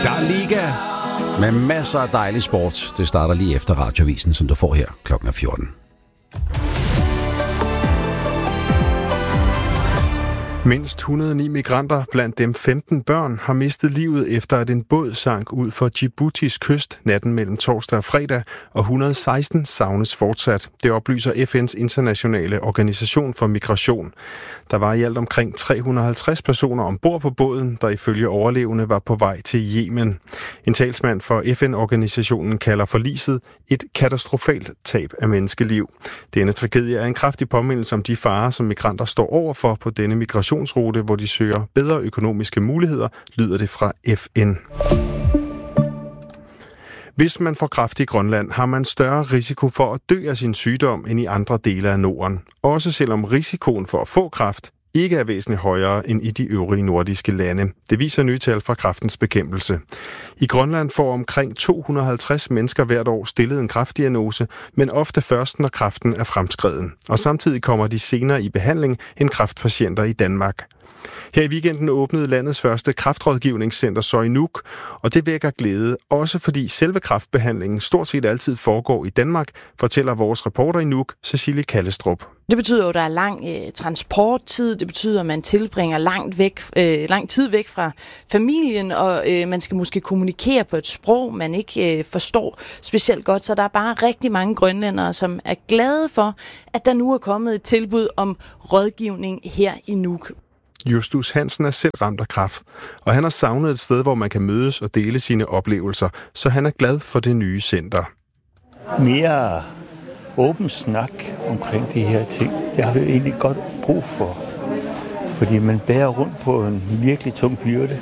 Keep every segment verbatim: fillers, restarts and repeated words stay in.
Der er liga med masser af dejlig sport. Det starter lige efter Radioavisen, som du får her klokken fjorten. Mindst et hundrede og ni migranter, blandt dem femten børn, har mistet livet efter at en båd sank ud for Djiboutis kyst natten mellem torsdag og fredag, og et hundrede og seksten savnes fortsat. Det oplyser F N's internationale organisation for migration. Der var i alt omkring tre hundrede og halvtreds personer ombord på båden, der ifølge overlevende var på vej til Yemen. En talsmand for F N-organisationen kalder forliset et katastrofalt tab af menneskeliv. Denne tragedie er en kraftig påmindelse om de farer, som migranter står overfor på denne migration rute, hvor de søger bedre økonomiske muligheder, lyder det fra F N. Hvis man får kræft i Grønland, har man større risiko for at dø af sin sygdom end i andre dele af Norden. Også selvom risikoen for at få kræft ikke er væsentligt højere end i de øvrige nordiske lande. Det viser nye tal fra Kræftens Bekæmpelse. I Grønland får omkring to hundrede og halvtreds mennesker hvert år stillet en kræftdiagnose, men ofte først, når kræften er fremskreden. Og samtidig kommer de senere i behandling end kræftpatienter i Danmark. Her i weekenden åbnede landets første kræftrådgivningscenter Sihanouk, og det vækker glæde, også fordi selve kræftbehandlingen stort set altid foregår i Danmark, fortæller vores reporter i Nuuk, Cecilie Kallestrup. Det betyder jo, at der er lang øh, transporttid. Det betyder, at man tilbringer langt væk, øh, lang tid væk fra familien, og øh, man skal måske kommunikere på et sprog, man ikke øh, forstår specielt godt. Så der er bare rigtig mange grønlændere, som er glade for, at der nu er kommet et tilbud om rådgivning her i Nuuk. Justus Hansen er selv ramt af kræft, og han har savnet et sted, hvor man kan mødes og dele sine oplevelser, så han er glad for det nye center. Mere åben snak omkring de her ting, det har vi egentlig godt brug for, fordi man bærer rundt på en virkelig tung byrde.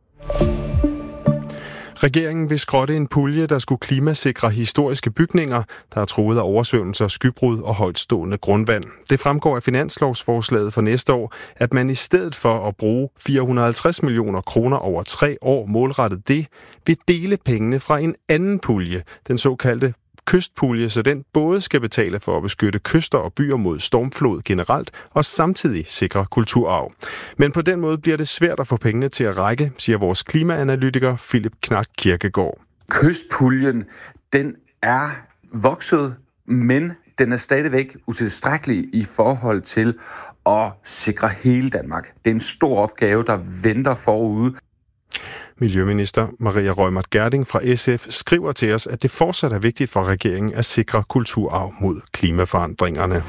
Regeringen vil skrotte en pulje, der skulle klimasikre historiske bygninger, der er truet af oversvømmelser, skybrud og højtstående grundvand. Det fremgår af finanslovsforslaget for næste år, at man i stedet for at bruge fire hundrede og halvtreds millioner kroner over tre år målrettet det, vil dele pengene fra en anden pulje, den såkaldte kystpulje, så den både skal betale for at beskytte kyster og byer mod stormflod generelt, og samtidig sikre kulturarv. Men på den måde bliver det svært at få pengene til at række, siger vores klimaanalytiker Philip Knak Kirkegaard. Kystpuljen, den er vokset, men den er stadigvæk utilstrækkelig i forhold til at sikre hele Danmark. Det er en stor opgave, der venter forude. Miljøminister Maria Reumert Gjerding fra S F skriver til os, at det fortsat er vigtigt for regeringen at sikre kulturarv mod klimaforandringerne.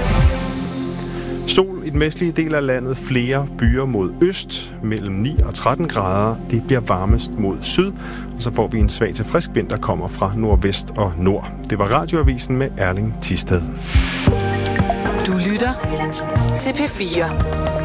Sol i den vestlige del af landet, flere byer mod øst, mellem ni og tretten grader. Det bliver varmest mod syd, og så får vi en svag til frisk vind, der kommer fra nordvest og nord. Det var Radioavisen med Erling Thisted. Du lytter til P fire.